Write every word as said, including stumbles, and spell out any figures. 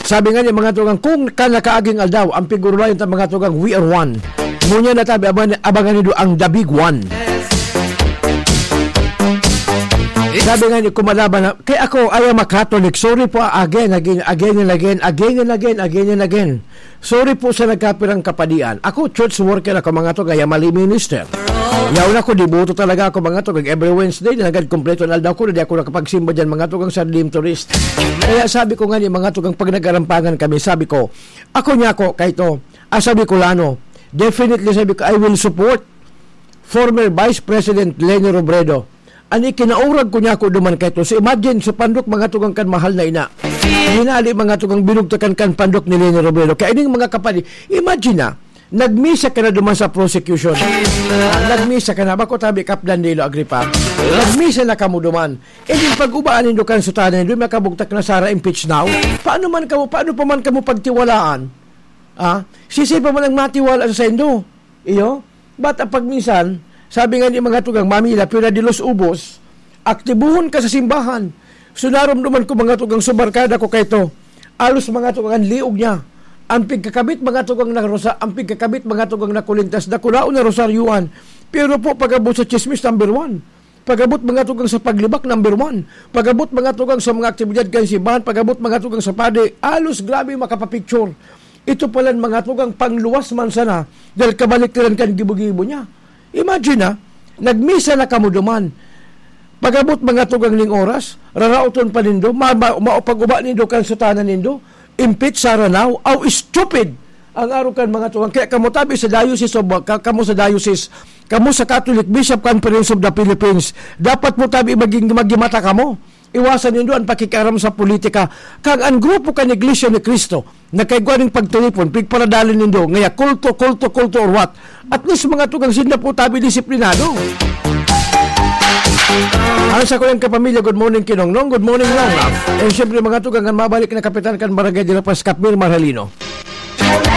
Sabi nga niya mga tugang, kung ka nakaaging aldaw, ang figurulayan ta mga tugang, we are one. Ngunya na tabi, abangan, abangan niyo ang the big one. Sabi nga niya, kumalaban na, kaya ako, I am a Catholic, sorry po, again, again, again and again, again and again, again and again. Sorry po sa nagkapirang kapadian. Ako, church worker ako mga tugang, Mali minister. Yaw na ko, dibuto talaga ako mga tugang. Every Wednesday, nagad kompleto na aldaw ko, hindi ako nakapagsimba dyan mga tugang sa Lim Tourist. Kaya sabi ko nga niya, mga tugang, pag nagarampangan kami, sabi ko, ako niya ako, kahito, ah, sabi ko lano, definitely sabi ko, I will support former Vice President Leni Robredo. Ani kinaurag ko niya ako duman kahito. So imagine, sa pandok mga tugang kan mahal na ina. Hinali mga tugang binugtakan kan pandok ni Leni Robredo. Kaya ining mga kapali, imagine na, nagmisa ka na duman sa prosecution. Nagmisa ka na. Bako tabi Kaplan Nilo Agripa. Nagmisa na ka mo duman. E din pag-ubaan nindo kan sutanan, doon makabugtak na Sara impeach now. Paano man kamo, paano pa man kamo pagtiwalaan? Ah? Sisi pa man ang matiwala sa indo. Iyo? Ba't ang pagminsan, sabi nga ni mga tugang, Mamila, Pira de los Ubos, aktibuhon ka sa simbahan. Sunarom duman ko mga tugang subarkada ko kayto. Alos mga tugang liog niya. Ang pigkakabit mga tugang na rosa, ang pigkakabit mga tugang na kulintas, na kulao na rosaryuan. Pero po pagabot sa chismis, number one. Pagabot mga tugang sa paglibak, number one. Pagabot mga tugang sa mga aktibidad kan simbahan, pagabot mga tugang sa pade, alos grabe makapapicture. Ito pala mga tugang pangluwas man sana, dahil kabaliktiran kan gibo-gibo niya. Imagine na, nagmisa na kamuduman. Pagabot mga tugang ning oras, rarauton pa nindo, maupag-uba nindo kan sutanan nindo, impeach sa ranaw, aw stupid ang araw kan mga tugang. Kaya kamo tabi sa diocese of, kamo sa diocese, kamo sa Catholic Bishop Conference of the Philippines, dapat mo tabi maging magimata kamo. Iwasan nindo ang pakikaram sa politika. Kag ang grupo kan Iglesia ni Cristo, nakaigwaning pagtelefon, pigparadalin nindo, ngaya kulto, kulto, kulto or what. At least mga tugang sinda po tabi disiplinado. Ang sa ko yung kapamilya, good morning Kinongnong, good morning Long. And syempre mga tugang, mabalik na kapitan kan Barangay de la Paz, Kapmir Marhalino.